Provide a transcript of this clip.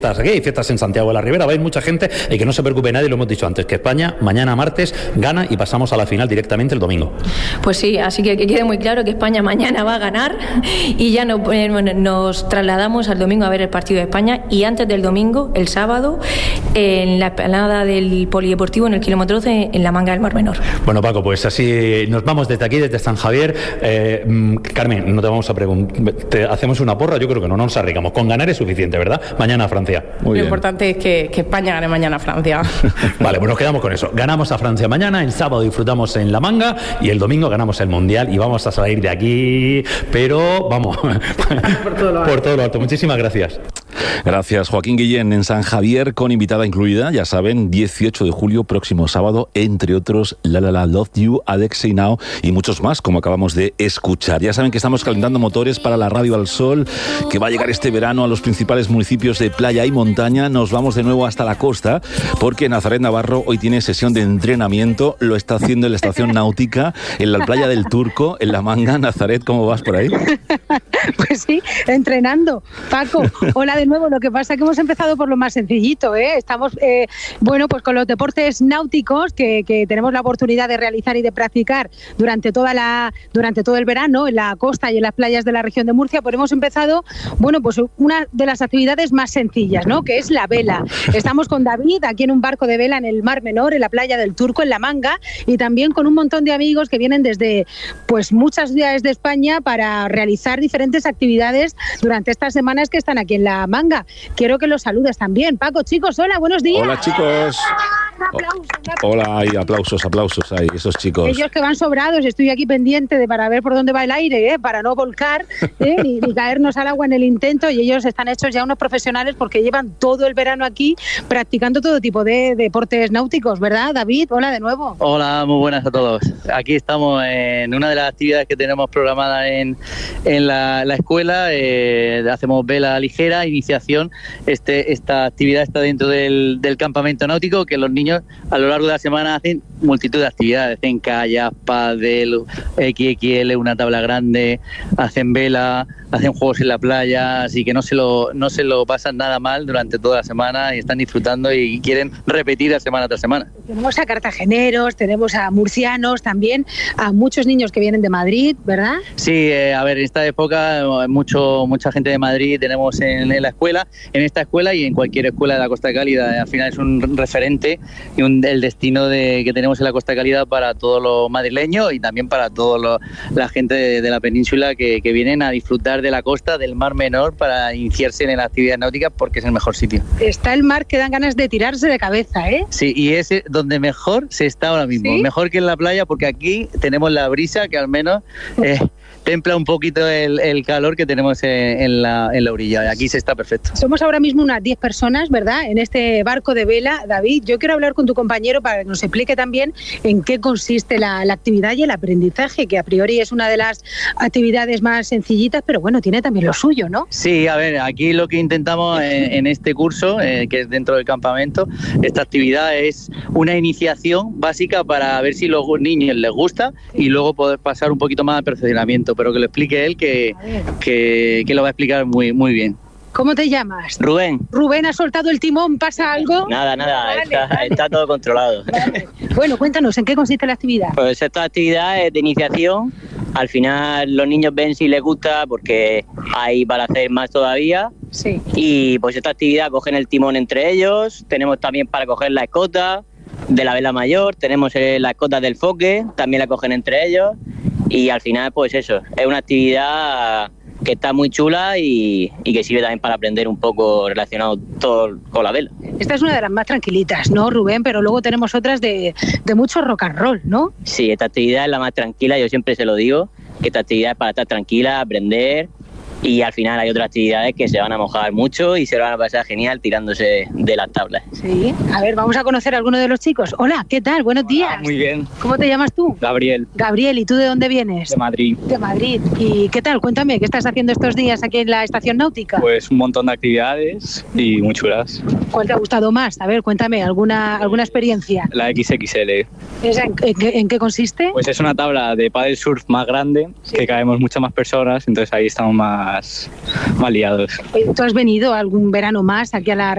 Aquí hay fiestas en Santiago de la Ribera, va a ir mucha gente y que no se preocupe nadie, lo hemos dicho antes, que España mañana martes gana y pasamos a la final directamente el domingo. Pues sí, así que quede muy claro que España mañana va a ganar y ya nos trasladamos al domingo a ver el partido de España y antes del domingo, el sábado, en la explanada del Polideportivo en el kilómetro 12 en la Manga del Mar Menor. Bueno, Paco, pues así nos vamos desde aquí, desde San Javier. Carmen, no te vamos a preguntar, te hacemos una porra, yo creo que no nos arriesgamos, con ganar es suficiente, ¿verdad? Mañana a Francia. Lo importante es que España gane mañana a Francia. Vale, pues nos quedamos con eso. Ganamos a Francia mañana, el sábado disfrutamos en La Manga y el domingo ganamos el Mundial y vamos a salir de aquí, pero vamos, por todo lo alto. Muchísimas gracias. Gracias, Joaquín Guillén, en San Javier, con invitada incluida, ya saben, 18 de julio, próximo sábado, entre otros, La La La Love You, Alexei Now y muchos más, como acabamos de escuchar. Ya saben que estamos calentando motores para la Radio al Sol, que va a llegar este verano a los principales municipios de playa y montaña. Nos vamos de nuevo hasta la costa, porque Nazaret Navarro hoy tiene sesión de entrenamiento, lo está haciendo en la estación náutica, en la playa del Turco, en La Manga. Nazaret, ¿cómo vas por ahí? Pues sí, entrenando. Paco, hola de nuevo. Lo que pasa es que hemos empezado por lo más sencillito, ¿eh? Estamos, pues con los deportes náuticos que tenemos la oportunidad de realizar y de practicar durante todo el verano en la costa y en las playas de la región de Murcia, pues hemos empezado, pues una de las actividades más sencillas, ¿no? Que es la vela. Estamos con David aquí en un barco de vela en el Mar Menor, en la playa del Turco, en La Manga, y también con un montón de amigos que vienen desde pues muchas ciudades de España para realizar diferentes actividades durante estas semanas que están aquí en La Manga. Quiero que los saludes también. Paco, chicos, hola, buenos días. Hola, chicos. Un aplauso. Hola, hay aplausos ahí, esos chicos. Ellos que van sobrados, estoy aquí pendiente para ver por dónde va el aire, para no volcar, ni caernos al agua en el intento, y ellos están hechos ya unos profesionales porque llevan todo el verano aquí practicando todo tipo de deportes náuticos, ¿verdad, David? Hola de nuevo. Hola, muy buenas a todos. Aquí estamos en una de las actividades que tenemos programada en la escuela. Hacemos vela ligera, iniciación. Esta actividad está dentro del campamento náutico, que los niños a lo largo de la semana hacen multitud de actividades. Hacen kayak, pádel, XXL, una tabla grande, hacen vela, hacen juegos en la playa, así que no se lo pasan nada mal durante toda la semana y están disfrutando y quieren repetir semana tras semana. Tenemos a cartageneros, tenemos a murcianos, también a muchos niños que vienen de Madrid, ¿verdad? Sí, en esta época mucha gente de Madrid tenemos en esta escuela y en cualquier escuela de la Costa Cálida. Al final es un referente y el destino que tenemos en la Costa Cálida para todos los madrileños y también para toda la gente de la península que vienen a disfrutar de la costa, del Mar Menor, para iniciarse en la actividad náutica, porque es el mejor sitio. Está el mar que dan ganas de tirarse de cabeza, ¿eh? Sí, y es donde mejor se está ahora mismo. ¿Sí? Mejor que en la playa, porque aquí tenemos la brisa que al menos templa un poquito el calor que tenemos en la orilla. Aquí se está perfecto. Somos ahora mismo unas 10 personas, ¿verdad?, en este barco de vela. David, yo quiero hablar con tu compañero para que nos explique también en qué consiste la actividad y el aprendizaje, que a priori es una de las actividades más sencillitas, pero bueno, tiene también lo suyo, ¿no? Sí, a ver, aquí lo que intentamos en este curso, que es dentro del campamento, esta actividad es una iniciación básica para ver si los niños les gusta y luego poder pasar un poquito más al perfeccionamiento, pero que lo explique él, que lo va a explicar muy, muy bien. ¿Cómo te llamas? Rubén. Rubén, ¿ha soltado el timón? ¿Pasa algo? Nada, vale. Está todo controlado. Vale. Bueno, cuéntanos, ¿en qué consiste la actividad? Pues esta actividad es de iniciación. Al final los niños ven si les gusta, porque hay para hacer más todavía. Sí. Y pues esta actividad cogen el timón entre ellos. Tenemos también para coger la escota de la vela mayor. Tenemos la escota del foque, también la cogen entre ellos. Y al final, pues eso, es una actividad que está muy chula y que sirve también para aprender un poco relacionado todo con la vela. Esta es una de las más tranquilitas, ¿no, Rubén? Pero luego tenemos otras de mucho rock and roll, ¿no? Sí, esta actividad es la más tranquila, yo siempre se lo digo, que esta actividad es para estar tranquila, aprender, y al final hay otras actividades que se van a mojar mucho y se van a pasar genial tirándose de las tablas. Sí, a ver, vamos a conocer a alguno de los chicos. Hola, ¿qué tal? Buenos días. Muy bien. ¿Cómo te llamas tú? Gabriel. Gabriel, ¿y tú de dónde vienes? De Madrid. De Madrid. ¿Y qué tal? Cuéntame, ¿qué estás haciendo estos días aquí en la estación náutica? Pues un montón de actividades y muy chulas. ¿Cuál te ha gustado más? A ver, cuéntame, ¿alguna experiencia? La XXL. ¿En qué consiste? Pues es una tabla de paddle surf más grande, sí, que caemos muchas más personas, entonces ahí estamos más más liados. ¿Tú has venido algún verano más aquí a la